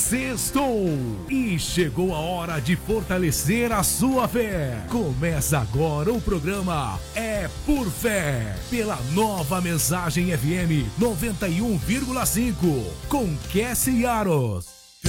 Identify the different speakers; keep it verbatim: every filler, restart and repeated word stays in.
Speaker 1: Sextou e chegou a hora de fortalecer a sua fé. Começa agora o programa É Por Fé, pela Nova Mensagem F M noventa e um vírgula cinco, com Cassie Yaros.